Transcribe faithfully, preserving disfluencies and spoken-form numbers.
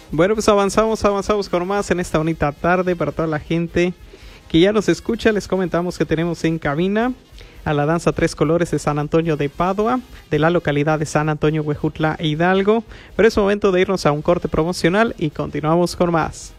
Bueno, pues avanzamos, avanzamos con más en esta bonita tarde para toda la gente que ya nos escucha. Les comentamos que tenemos en cabina a la danza Tres Colores de San Antonio de Padua, de la localidad de San Antonio, Huejutla e Hidalgo. Pero es momento de irnos a un corte promocional y continuamos con más.